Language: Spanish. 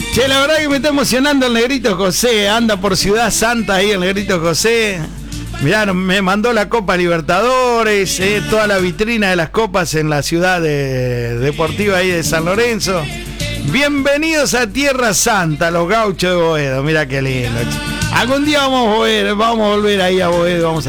Che, la verdad que me está emocionando el Negrito José. Anda por Ciudad Santa ahí el Negrito José. Mirá, me mandó la Copa Libertadores, toda la vitrina de las copas en la ciudad deportiva ahí de San Lorenzo. Bienvenidos a Tierra Santa, los gauchos de Boedo. Mira qué lindo. Algún día vamos a volver ahí a Boedo, vamos